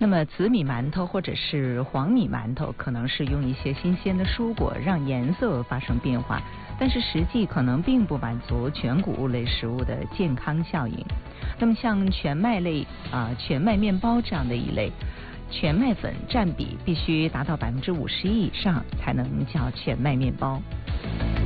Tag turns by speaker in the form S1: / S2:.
S1: 那么紫米馒头或者是黄米馒头，可能是用一些新鲜的蔬果让颜色发生变化，但是实际可能并不满足全谷物类食物的健康效应。那么像全麦类全麦面包这样的一类，全麦粉占比必须达到51%以上才能叫全麦面包。